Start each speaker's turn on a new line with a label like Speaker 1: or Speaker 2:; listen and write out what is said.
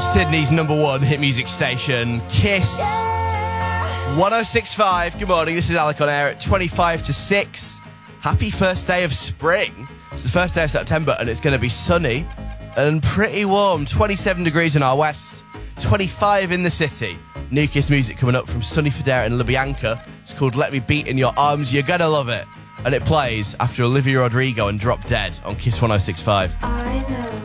Speaker 1: Sydney's #1 hit music station, Kiss 106.5. Good morning, this is Alec on air at 25 to 6. Happy first day of spring. It's the first day of September and it's going to be sunny and pretty warm. 27 degrees in our west, 25 in the city. New Kiss music coming up from Sonny Fodera and LaBianca. It's called Let Me Beat in Your Arms. You're going to love it. And it plays after Olivia Rodrigo and Drop Dead on Kiss 106.5.